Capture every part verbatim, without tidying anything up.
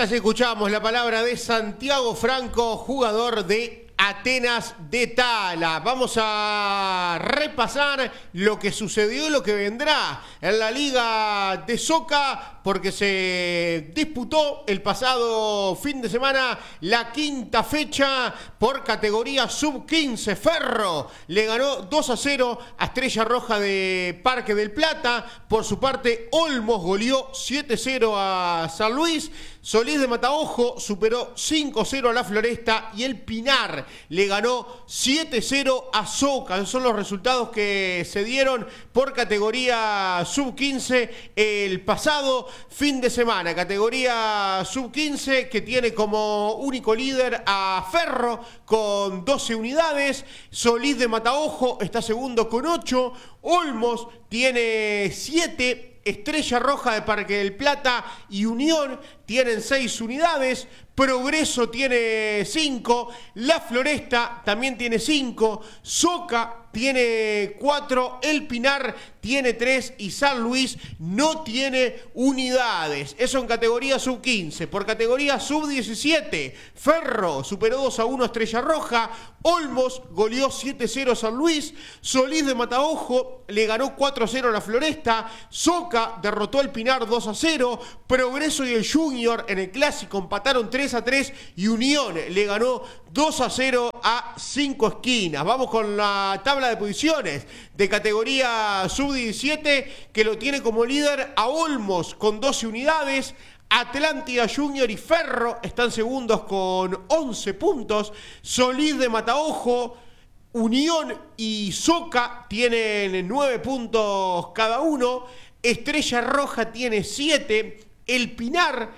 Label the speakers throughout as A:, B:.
A: Así escuchamos la palabra de Santiago Franco, jugador de Atenas de Tala. Vamos a repasar lo que sucedió y lo que vendrá en la Liga de Soca, porque se disputó el pasado fin de semana la quinta fecha por categoría sub quince. Ferro le ganó dos a cero a Estrella Roja de Parque del Plata. Por su parte, Olmos goleó siete a cero a San Luis. Solís de Mataojo superó cinco a cero a La Floresta y el Pinar le ganó siete a cero a Soca. Esos son los resultados que se dieron por categoría sub quince el pasado fin de semana. Categoría sub quince que tiene como único líder a Ferro con doce unidades. Solís de Mataojo está segundo con ocho. Olmos tiene siete. Estrella Roja de Parque del Plata y Unión tienen seis unidades. Progreso tiene cinco. La Floresta también tiene cinco. Soca tiene cuatro. El Pinar tiene tres. Y San Luis no tiene unidades. Eso en categoría sub quince. Por categoría sub diecisiete, Ferro superó dos a uno a Estrella Roja. Olmos goleó siete a cero a San Luis. Solís de Mataojo le ganó cuatro a cero a La Floresta. Soca derrotó al Pinar dos a cero. Progreso y el Junior en el clásico empataron tres a tres. Y Unión le ganó dos a cero a Cinco Esquinas. Vamos con la tabla de posiciones de categoría sub diecisiete, que lo tiene como líder a Olmos con doce unidades. Atlántida Junior y Ferro están segundos con once puntos. Solís de Mataojo, Unión y Soca tienen nueve puntos cada uno. Estrella Roja tiene siete. El Pinar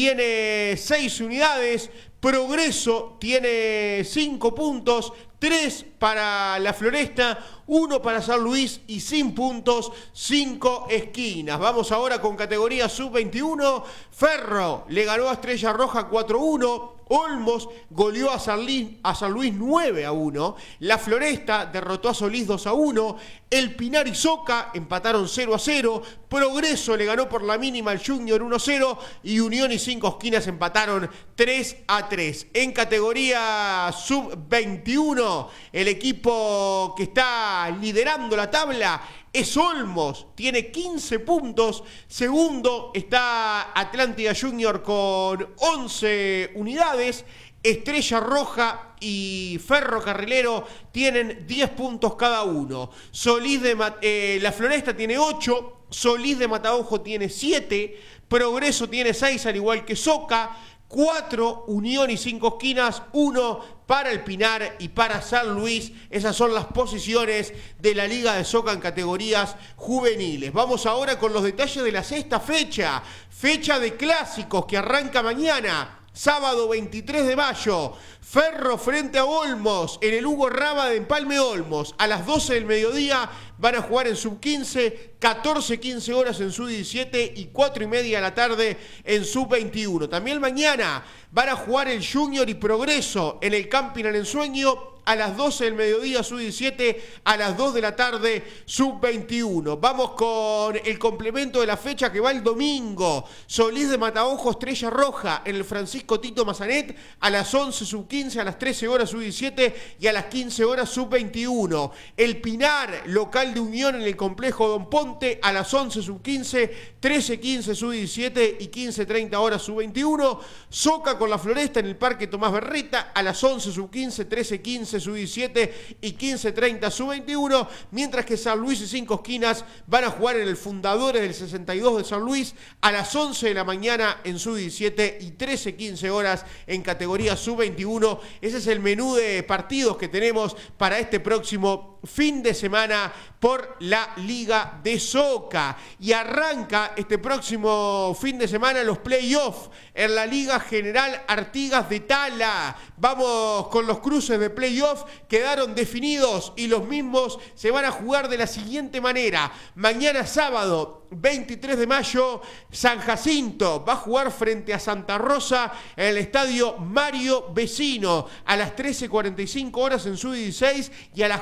A: tiene seis unidades. Progreso tiene cinco puntos. tres para La Floresta, uno para San Luis y sin puntos, Cinco Esquinas. Vamos ahora con categoría sub veintiuno. Ferro le ganó a Estrella Roja cuatro a uno. Olmos goleó a San Luis, a San Luis nueve a uno. La Floresta derrotó a Solís dos a uno. El Pinar y Soca empataron cero a cero. Progreso le ganó por la mínima al Junior uno a cero. Y Unión y Cinco Esquinas empataron tres a tres. En categoría sub veintiuno, el equipo que está liderando la tabla es Olmos, tiene quince puntos. Segundo está Atlántida Junior con once unidades. Estrella Roja y Ferro Carrilero tienen diez puntos cada uno. Solís de eh, La Floresta tiene ocho. Solís de Mataojo tiene siete. Progreso tiene seis, al igual que Soca. cuatro, Unión y Cinco Esquinas, uno para el Pinar y para San Luis. Esas son las posiciones de la Liga de Soca en categorías juveniles. Vamos ahora con los detalles de la sexta fecha. Fecha de clásicos que arranca mañana, sábado veintitrés de mayo. Ferro frente a Olmos en el Hugo Rama de Empalme Olmos. A las doce del mediodía van a jugar en sub quince, catorce quince horas en sub diecisiete y cuatro y media de la tarde en sub veintiuno. También mañana van a jugar el Junior y Progreso en el Camping al Ensueño. A las doce del mediodía sub diecisiete, a las dos de la tarde sub veintiuno. Vamos con el complemento de la fecha que va el domingo. Solís de Mataojo, Estrella Roja en el Francisco Tito Mazanet a las once sub quince, a las trece horas sub diecisiete y a las quince horas sub veintiuno. El Pinar, local de Unión en el complejo Don Ponte a las once sub quince, trece quince sub diecisiete y quince treinta horas sub veintiuno. Soca con La Floresta en el Parque Tomás Berreta a las once sub quince, trece quince sub diecisiete y quince treinta sub veintiuno, mientras que San Luis y Cinco Esquinas van a jugar en el Fundadores del sesenta y dos de San Luis a las once de la mañana en sub diecisiete y trece quince horas en categoría sub veintiuno. Ese es el menú de partidos que tenemos para este próximo fin de semana por la Liga de Soca. Y arranca este próximo fin de semana los playoffs en la Liga General Artigas de Tala. Vamos con los cruces de playoff. Quedaron definidos y los mismos se van a jugar de la siguiente manera. Mañana sábado veintitrés de mayo, San Jacinto va a jugar frente a Santa Rosa en el estadio Mario Vecino a las trece cuarenta y cinco horas en sub dieciséis y a las cuatro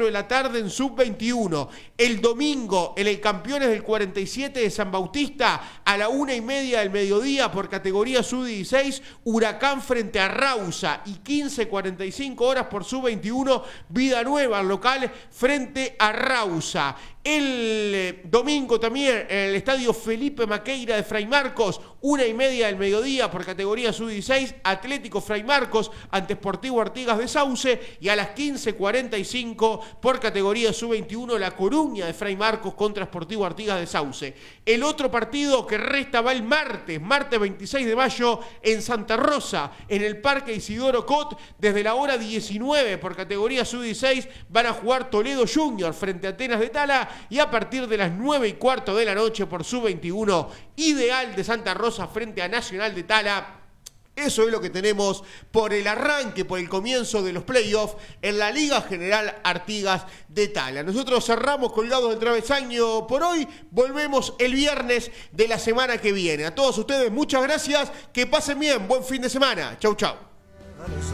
A: cuatro de la tarde en sub veintiuno. El domingo en el Campeones del cuarenta y siete de San Bautista a la una y media del mediodía por categoría sub dieciséis, Huracán frente a Rausa, y quince cuarenta y cinco horas por sub veintiuno, Vida Nueva al local frente a Rausa. El eh, domingo también en el estadio Felipe Maqueira de Fray Marcos, una y media del mediodía por categoría sub dieciséis, Atlético Fray Marcos ante Sportivo Artigas de Sauce, y a las quince cuarenta y cinco por categoría sub veintiuno, La Coruña de Fray Marcos contra Sportivo Artigas de Sauce. El otro partido que resta va el martes, martes veintiséis de mayo en Santa Rosa, en el Parque Isidoro Cot, desde la hora diecinueve por categoría sub dieciséis van a jugar Toledo Junior frente a Atenas de Tala, y a partir de las nueve y cuarto de la noche por sub veintiuno, Ideal de Santa Rosa frente a Nacional de Tala. Eso es lo que tenemos por el arranque, por el comienzo de los playoffs en la Liga General Artigas de Tala. Nosotros cerramos Colgados del Travesaño por hoy. Volvemos el viernes de la semana que viene. A todos ustedes, muchas gracias. Que pasen bien. Buen fin de semana. Chau, chau.